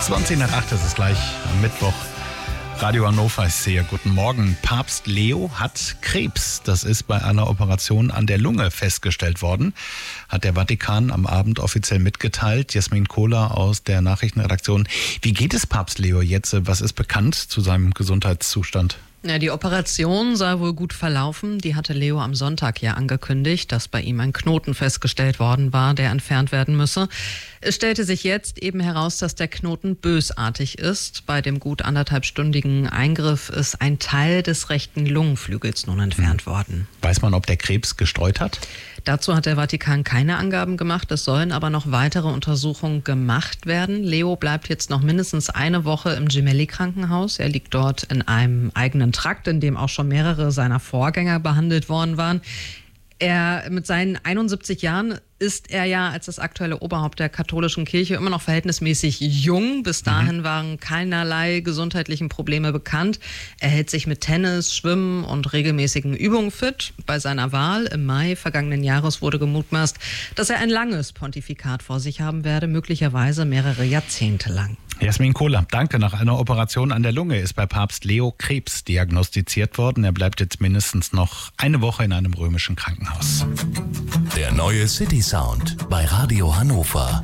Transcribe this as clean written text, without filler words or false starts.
20 nach 8 ist es gleich am Mittwoch. Radio Hannover ist sehr. Guten Morgen. Papst Leo hat Krebs. Das ist bei einer Operation an der Lunge festgestellt worden. Hat der Vatikan am Abend offiziell mitgeteilt. Jasmin Kohler aus der Nachrichtenredaktion. Wie geht es Papst Leo jetzt? Was ist bekannt zu seinem Gesundheitszustand? Ja, die Operation sei wohl gut verlaufen. Die hatte Leo am Sonntag ja angekündigt, dass bei ihm ein Knoten festgestellt worden war, der entfernt werden müsse. Es stellte sich jetzt eben heraus, dass der Knoten bösartig ist. Bei dem gut 1,5-stündigen Eingriff ist ein Teil des rechten Lungenflügels nun entfernt worden. Weiß man, ob der Krebs gestreut hat? Dazu hat der Vatikan keine Angaben gemacht. Es sollen aber noch weitere Untersuchungen gemacht werden. Leo bleibt jetzt noch mindestens eine Woche im Gemelli-Krankenhaus. Er liegt dort in einem eigenen Trakt, in dem auch schon mehrere seiner Vorgänger behandelt worden waren. Mit seinen 71 Jahren ist er ja als das aktuelle Oberhaupt der katholischen Kirche immer noch verhältnismäßig jung. Bis dahin waren keinerlei gesundheitlichen Probleme bekannt. Er hält sich mit Tennis, Schwimmen und regelmäßigen Übungen fit. Bei seiner Wahl im Mai vergangenen Jahres wurde gemutmaßt, dass er ein langes Pontifikat vor sich haben werde, möglicherweise mehrere Jahrzehnte lang. Jasmin Kohler, danke. Nach einer Operation an der Lunge ist bei Papst Leo Krebs diagnostiziert worden. Er bleibt jetzt mindestens noch eine Woche in einem römischen Krankenhaus. Der neue City Sound bei Radio Hannover.